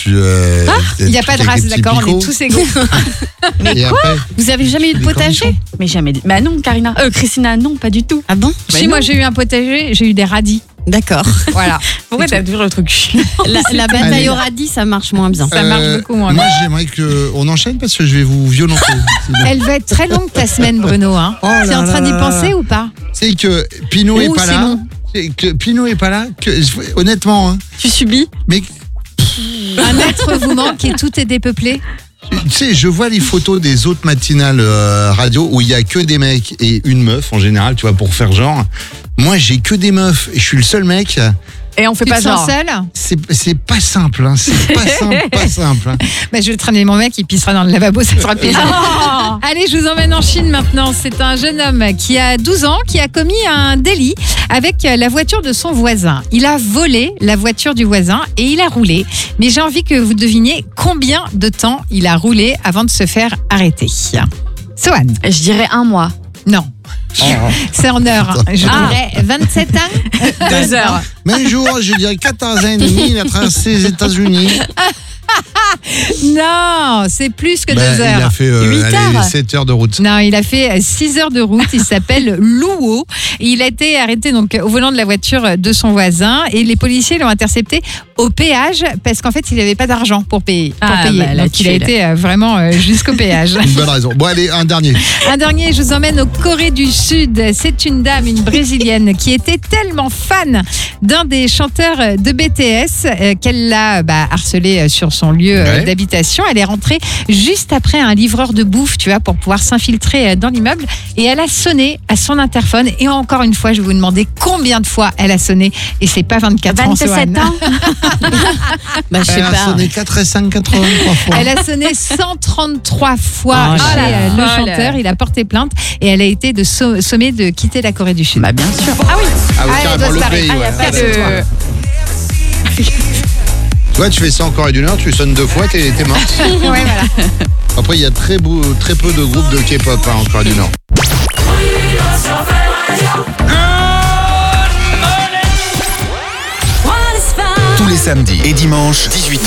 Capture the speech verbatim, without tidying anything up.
tu. Euh, Ah, Il n'y a pas de race, d'accord, on est tous égaux. Mais Et quoi après, Vous avez jamais eu de des potager cornichons. Mais jamais. Bah non, Karina. Euh, Christina, non, pas du tout. Ah bon? Bah Si non. moi j'ai eu un potager, j'ai eu des radis. D'accord. Voilà. Pourquoi t'as toujours le truc chiant? La, la bataille Allez. au radis, ça marche moins bien. Ça marche beaucoup moins Moi, bien. j'aimerais qu'on enchaîne parce que je vais vous violenter. Sinon. Elle va être très longue ta semaine, Bruno. Hein. Oh T'es là en train là d'y là. penser ou pas? C'est que Pinot est Ouh, pas c'est là. long. C'est que Pinot est pas là. Que, honnêtement, hein, Tu subis? mais Un être vous manque et tout est dépeuplé. tu sais, je vois les photos des autres matinales euh, radio où il y a que des mecs et une meuf en général, tu vois, pour faire genre. Moi, j'ai que des meufs et je suis le seul mec. Et on fait Tu pas te sens genre. seul? C'est c'est pas simple, hein. C'est pas simple, pas simple. hein. Bah, je vais te ramener mon mec, il pissera dans le lavabo, ça sera plaisir. Oh Allez, je vous emmène en Chine maintenant. C'est un jeune homme qui a douze ans qui a commis un délit avec la voiture de son voisin. Il a volé la voiture du voisin et il a roulé. Mais j'ai envie que vous deviniez combien de temps il a roulé avant de se faire arrêter. Sohan? Je dirais un mois. Non. C'est en heures. Je Ah. dirais vingt-sept ans. Deux heures. Mais un jour, je dirais quatorze ans et demi, il a traversé les États-Unis. Non, c'est plus que Ben, deux il a heures. fait euh, Huit allez, heures. sept heures de route. Non, il a fait six heures de route. Il s'appelle Luo. Il a été arrêté donc au volant de la voiture de son voisin et les policiers l'ont intercepté au péage parce qu'en fait, il n'avait pas d'argent pour payer. Pour Ah, payer. bah, là, donc, il a tu es été euh, vraiment euh, jusqu'au péage. Une bonne raison. Bon, allez, un dernier. Un dernier, je vous emmène au Corée du Sud. C'est une dame, une brésilienne, qui était tellement fan d'un des chanteurs de B T S euh, qu'elle l'a bah, harcelé sur son lieu euh, Ouais. d'habitation. Elle est rentrée juste après un livreur de bouffe, tu vois, pour pouvoir s'infiltrer euh, dans l'immeuble. Et elle a sonné à son interphone. Et encore une fois, je vais vous demander combien de fois elle a sonné. Et c'est pas vingt-quatre ans, vingt-sept Sohan. ans. Bah, je sais Elle a pas. sonné quatre et cinq, quatre-vingt-trois fois. Elle a sonné cent trente-trois fois Oh chez là euh, là. le Oh là. chanteur. Il a porté plainte et elle a été de so- sommée de quitter la Corée du Sud. Bah bien sûr. Ah oui. Ah oui, Ah, elle carrément, doit le se barrer. pays, Ah, y a ouais. pas Ouais, de- ouais. Toi, tu fais ça en Corée du Nord, tu sonnes deux fois, t'es t'es morte. Ouais, voilà. Après, il y a très, beau, très peu de groupes de K-pop hein, en Corée du Nord. Tous les samedis et dimanches, dix-huit